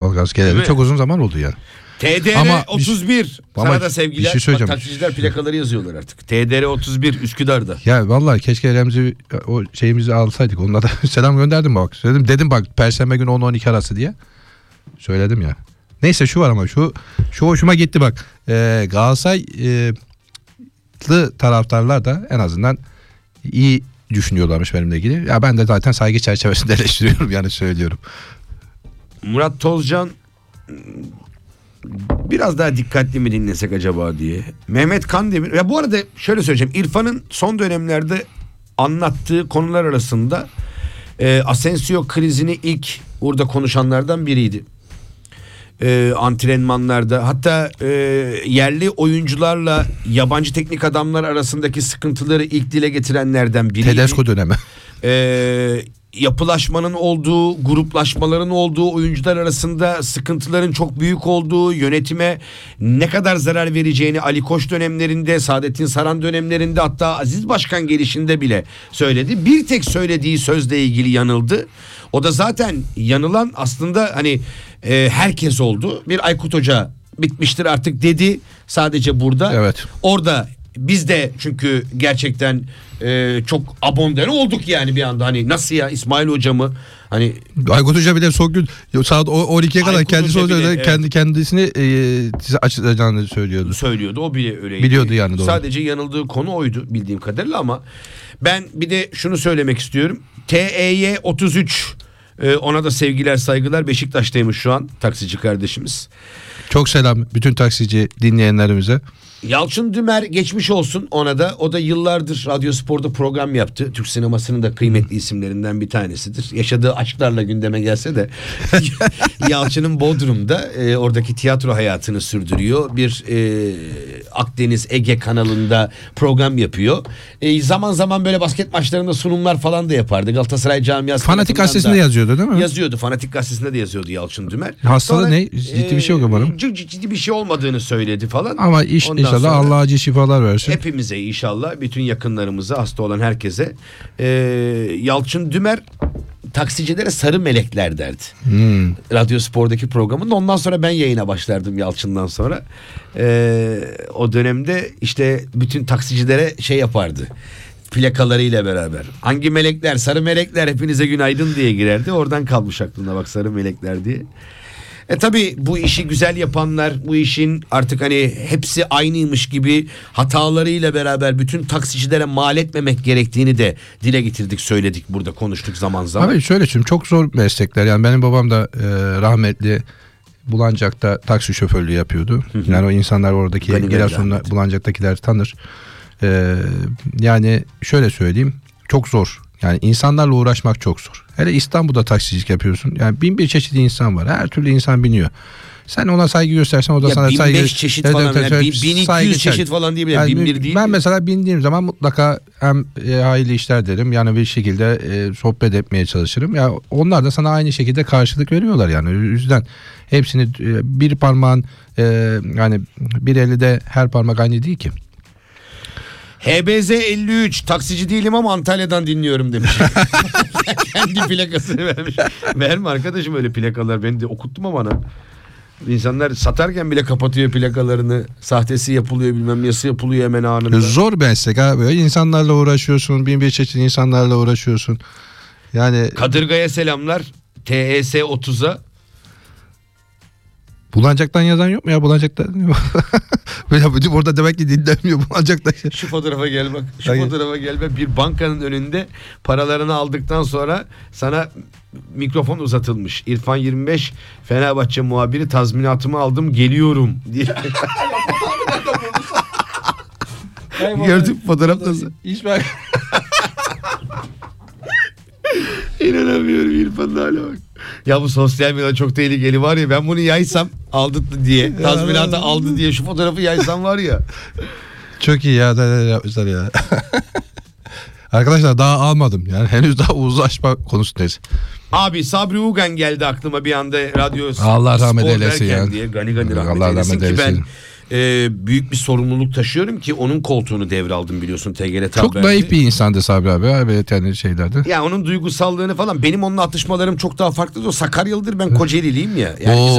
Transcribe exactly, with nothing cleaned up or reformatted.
doğalgaz geleli çok uzun zaman oldu yani. T D R ama otuz bir. Ama Sana da sevgiler. Bir şey Bak, taksiciler plakaları yazıyorlar artık. T D R otuz bir Üsküdar'da. Ya vallahi keşke Remzi o şeyimizi alsaydık. Onlara da selam gönderdim bak. Söyledim dedim bak Perşembe günü on on iki arası diye. Söyledim ya. Neyse şu var ama şu şu hoşuma gitti bak. Ee, Galatasaraylı taraftarlar da en azından iyi düşünüyorlarmış benimle ilgili. Ya ben de zaten saygı çerçevesinde eleştiriyorum yani söylüyorum. Murat Tozcan biraz daha dikkatli mi dinlesek acaba diye. Mehmet Kandemir. Ya bu arada şöyle söyleyeceğim. İrfan'ın son dönemlerde anlattığı konular arasında e, Asensio krizini ilk burada konuşanlardan biriydi. E, antrenmanlarda hatta e, yerli oyuncularla yabancı teknik adamlar arasındaki sıkıntıları ilk dile getirenlerden biriydi. Tedesco dönemi. E, yapılaşmanın olduğu, gruplaşmaların olduğu, oyuncular arasında sıkıntıların çok büyük olduğu, yönetime ne kadar zarar vereceğini Ali Koç dönemlerinde, Saadettin Saran dönemlerinde, hatta Aziz Başkan gelişinde bile söyledi. Bir tek söylediği sözle ilgili yanıldı. O da zaten yanılan aslında hani e, herkes oldu. Bir Aykut Hoca bitmiştir artık dedi sadece burada. Evet. Orada biz de çünkü gerçekten e, çok abondan olduk yani bir anda, hani nasıl ya İsmail Hocamı hani Aykut Hoca bile son gün saat on ikiye kadar Aykut kendisi Hoca bile, Hoca evet. kendi kendisini e, açıklayacağını söylüyordu. Söylüyordu, o bile öyleydi. Biliyordu yani, doğru. Sadece yanıldığı konu oydu bildiğim kadarıyla. Ama ben bir de şunu söylemek istiyorum. T E Y otuz üç, e, ona da sevgiler saygılar, Beşiktaş'taymış şu an taksici kardeşimiz. Çok selam bütün taksici dinleyenlerimize. Yalçın Dümer geçmiş olsun ona da. O da yıllardır Radyo Spor'da program yaptı. Türk sinemasının da kıymetli isimlerinden bir tanesidir. Yaşadığı aşklarla gündeme gelse de Yalçın'ın Bodrum'da e, oradaki tiyatro hayatını sürdürüyor. Bir e, Akdeniz Ege kanalında program yapıyor. E, zaman zaman böyle basket maçlarında sunumlar falan da yapardı. Galatasaray camiası. Fanatik gazetesinde yazıyordu değil mi? Yazıyordu. Fanatik gazetesinde de yazıyordu Yalçın Dümer. Hastalığı Sonra, ne? Ciddi bir şey yok umarım. Ciddi, ciddi bir şey olmadığını söyledi falan. Ama iş, Ondan inşallah Allah acil şifalar versin. Hepimize inşallah, bütün yakınlarımıza, hasta olan herkese. Ee, Yalçın Dümer taksicilere sarı melekler derdi. Hmm. Radyo Spor'daki programında. Ondan sonra ben yayına başlardım Yalçın'dan sonra. Ee, o dönemde işte bütün taksicilere şey yapardı. Plakalarıyla beraber. Hangi melekler? Sarı melekler, hepinize günaydın diye girerdi. Oradan kalmış aklımda bak, sarı melekler diye. E tabi bu işi güzel yapanlar, bu işin artık hani hepsi aynıymış gibi hatalarıyla beraber bütün taksicilere mal etmemek gerektiğini de dile getirdik, söyledik, burada konuştuk zaman zaman. Abi şöyle söyleyeyim, çok zor meslekler. Yani benim babam da e, rahmetli Bulancak'ta taksi şoförlüğü yapıyordu. Hı hı. Yani o insanlar oradaki Giresun'da Bulancak'takiler tanır. E, yani şöyle söyleyeyim, çok zor. Yani insanlarla uğraşmak çok zor. Hele İstanbul'da taksicilik yapıyorsun. Yani bin bir çeşit insan var. Her türlü insan biniyor. Sen ona saygı göstersen o da ya sana saygı... bin beş çeşit evet, falan. Yani bin iki yüz çeşit falan diye bile. Yani bin bir değil. Ben mesela bindiğim zaman mutlaka hem e, hayırlı işler derim. Yani bir şekilde e, sohbet etmeye çalışırım. Ya onlar da sana aynı şekilde karşılık veriyorlar yani. O yüzden hepsini e, bir parmağın e, yani bir elde her parmak aynı değil ki. H B Z elli üç, taksici değilim ama Antalya'dan dinliyorum demiş. Kendi plakasını vermiş. Verme arkadaşım öyle plakalar, ben de okuttum ama bana. İnsanlar satarken bile kapatıyor plakalarını. Sahtesi yapılıyor, bilmem nesi yapılıyor hemen anında. Zor meslek abi. İnsanlarla uğraşıyorsun. Bin bir çeşit insanlarla uğraşıyorsun. Yani Kadırga'ya selamlar. T E S otuza. Bulancak'tan yazan yok mu ya? Bulancak'tan böyle burada demek ki dinlenmiyor Bulancak'tan. Şu fotoğrafa gel bak. Şu Hayır. fotoğrafa gel bak. Bir bankanın önünde paralarını aldıktan sonra sana mikrofon uzatılmış. İrfan yirmi beş Fenerbahçe muhabiri, tazminatımı aldım geliyorum diye. Gördün fotoğrafta. Hiç bak. İnanamıyorum İrfan'ın hale bak. Ya bu sosyal medya çok tehlikeli var ya, ben bunu yaysam aldı diye, tazminatı aldı diye şu fotoğrafı yaysam var ya. Çok iyi ya, da yapmışlar ya. Arkadaşlar daha almadım yani, henüz daha uzlaşma konusundayız. Abi Sabri Ugan geldi aklıma bir anda, radyo Allah rahmet spor eylesin derken ya. diye. Gani gani rahmet Allah eylesin rahmet ki eylesin. ben e, büyük bir sorumluluk taşıyorum ki onun koltuğunu devraldım biliyorsun T G R T Çok Haber'de. naif bir insandı Sabri abi abi yani şeylerde. Ya onun duygusallığını falan, benim onunla atışmalarım çok daha farklı. O Sakaryalıdır, ben Kocaeli'liyim ya. Yani Oo.